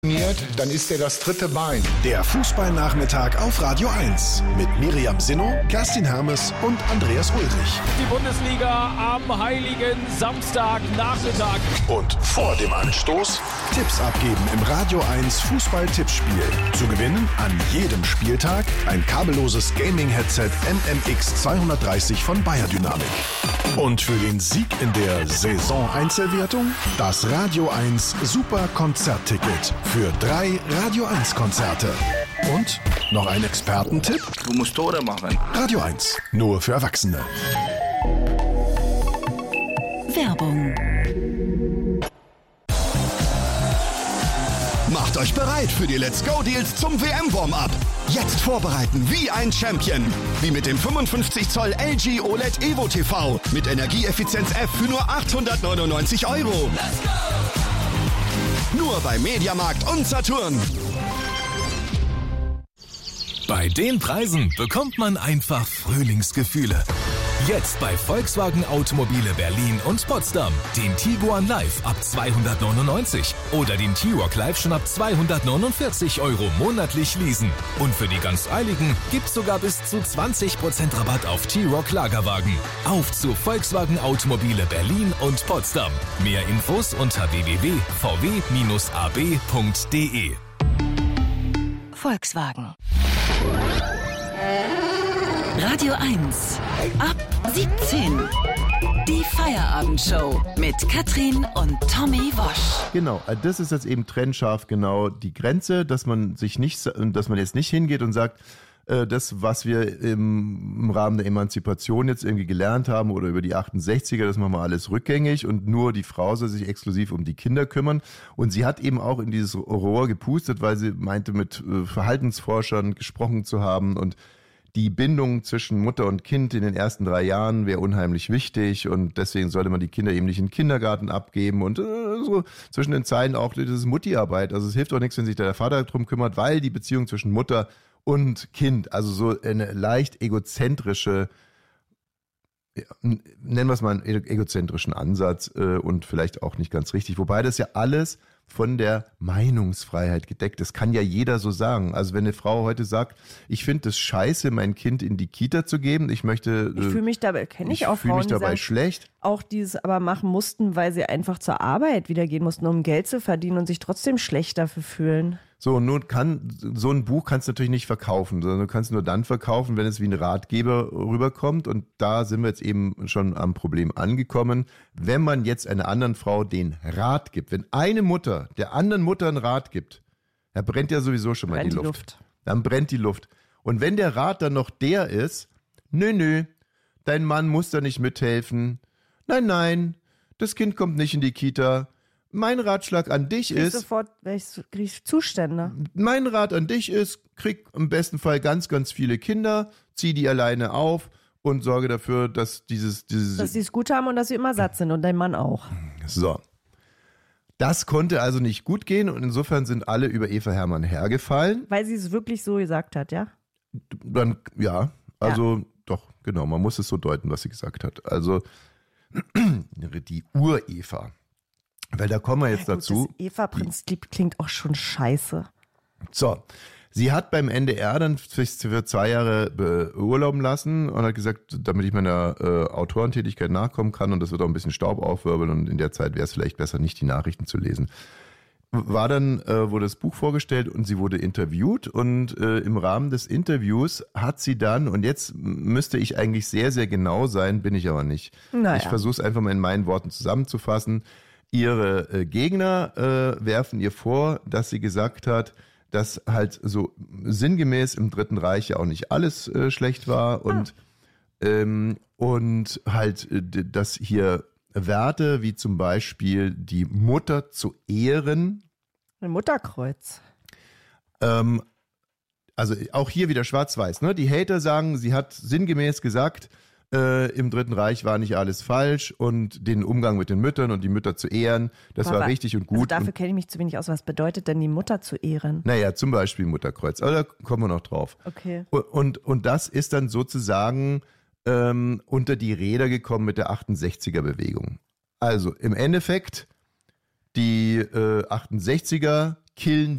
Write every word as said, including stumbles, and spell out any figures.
Dann ist er das dritte Bein. Der Fußballnachmittag auf Radio eins mit Miriam Sinno, Kerstin Hermes und Andreas Ulrich. Die Bundesliga am heiligen Samstagnachmittag. Und vor dem Anstoß Tipps abgeben im Radio eins Fußball-Tippspiel. Zu gewinnen an jedem Spieltag ein kabelloses Gaming-Headset M M X zweihundertdreißig von Bayer Dynamic. Und für den Sieg in der Saison-Einzelwertung das Radio eins Super-Konzertticket für drei Radio eins Konzerte. Und noch ein Expertentipp? Du musst Tore machen. Radio eins, nur für Erwachsene. Werbung. Macht euch bereit für die Let's Go Deals zum W M-Warm-Up. Jetzt vorbereiten wie ein Champion. Wie mit dem fünfundfünfzig Zoll L G O L E D Evo T V mit Energieeffizienz F für nur achthundertneunundneunzig Euro. Let's go! Nur bei Mediamarkt und Saturn. Bei den Preisen bekommt man einfach Frühlingsgefühle. Jetzt bei Volkswagen Automobile Berlin und Potsdam. Den Tiguan Live ab zweihundertneunundneunzig oder den T-Roc Live schon ab zweihundertneunundvierzig Euro monatlich leasen. Und für die ganz Eiligen gibt's sogar bis zu zwanzig Prozent Rabatt auf T-Roc Lagerwagen. Auf zu Volkswagen Automobile Berlin und Potsdam. Mehr Infos unter w w w punkt v w a b punkt d e. Volkswagen. Radio eins. Ab siebzehn. Die Feierabendshow mit Katrin und Tommy Wosch. Genau, das ist jetzt eben trennscharf genau die Grenze, dass man sich nicht, dass man jetzt nicht hingeht und sagt, das, was wir im, im Rahmen der Emanzipation jetzt irgendwie gelernt haben oder über die achtundsechziger, das machen wir alles rückgängig und nur die Frau soll sich exklusiv um die Kinder kümmern. Und sie hat eben auch in dieses Rohr gepustet, weil sie meinte, mit Verhaltensforschern gesprochen zu haben und die Bindung zwischen Mutter und Kind in den ersten drei Jahren wäre unheimlich wichtig und deswegen sollte man die Kinder eben nicht in den Kindergarten abgeben und äh, so zwischen den Zeilen auch das ist Mutti-Arbeit. Also es hilft auch nichts, wenn sich der Vater darum kümmert, weil die Beziehung zwischen Mutter und Kind, also so eine leicht egozentrische, ja, nennen wir es mal einen egozentrischen Ansatz äh, und vielleicht auch nicht ganz richtig. Wobei das ja alles von der Meinungsfreiheit gedeckt ist. Kann ja jeder so sagen. Also wenn eine Frau heute sagt, ich finde es scheiße, mein Kind in die Kita zu geben, ich möchte... Ich fühle mich dabei, kenne ich, ich auch fühle mich dabei schlecht. Auch dieses aber machen mussten, weil sie einfach zur Arbeit wieder gehen mussten, um Geld zu verdienen und sich trotzdem schlecht dafür fühlen. So, nun kann, so ein Buch kannst du natürlich nicht verkaufen, sondern du kannst nur dann verkaufen, wenn es wie ein Ratgeber rüberkommt. Und da sind wir jetzt eben schon am Problem angekommen. Wenn man jetzt einer anderen Frau den Rat gibt, wenn eine Mutter der anderen Mutter einen Rat gibt, da brennt ja sowieso schon mal brennt die Luft. die Luft. Dann brennt die Luft. Und wenn der Rat dann noch der ist, nö, nö, dein Mann muss da nicht mithelfen. Nein, nein, das Kind kommt nicht in die Kita. Mein Ratschlag an dich krieg ist... sofort krieg ich Zustände. Mein Rat an dich ist, krieg im besten Fall ganz, ganz viele Kinder, zieh die alleine auf und sorge dafür, dass dieses... dieses dass sie es gut haben und dass sie immer satt sind und dein Mann auch. So. Das konnte also nicht gut gehen und insofern sind alle über Eva Hermann hergefallen. Weil sie es wirklich so gesagt hat, ja? Dann, ja, also ja. Doch, genau, man muss es so deuten, was sie gesagt hat. Also die Ur-Eva. Weil da kommen wir jetzt ja, gut, dazu. Das Eva-Prinzip klingt auch schon scheiße. So, sie hat beim N D R dann sich für zwei Jahre beurlauben lassen und hat gesagt, damit ich meiner äh, Autorentätigkeit nachkommen kann und das wird auch ein bisschen Staub aufwirbeln und in der Zeit wäre es vielleicht besser, nicht die Nachrichten zu lesen. War dann, äh, wurde das Buch vorgestellt und sie wurde interviewt und äh, im Rahmen des Interviews hat sie dann, und jetzt müsste ich eigentlich sehr, sehr genau sein, bin ich aber nicht. Naja. Ich versuche es einfach mal in meinen Worten zusammenzufassen. Ihre äh, Gegner äh, werfen ihr vor, dass sie gesagt hat, dass halt so sinngemäß im Dritten Reich ja auch nicht alles äh, schlecht war und, ah. ähm, und halt, äh, dass hier Werte wie zum Beispiel die Mutter zu ehren. Ein Mutterkreuz. Ähm, also auch hier wieder schwarz-weiß. Ne? Die Hater sagen, sie hat sinngemäß gesagt, Äh, im Dritten Reich war nicht alles falsch und den Umgang mit den Müttern und die Mütter zu ehren, das aber war richtig und gut. Also dafür kenne ich mich zu wenig aus. Was bedeutet denn die Mutter zu ehren? Naja, zum Beispiel Mutterkreuz, aber da kommen wir noch drauf. Okay. Und, und, und das ist dann sozusagen ähm, unter die Räder gekommen mit der achtundsechziger-Bewegung. Also im Endeffekt, die äh, achtundsechziger killen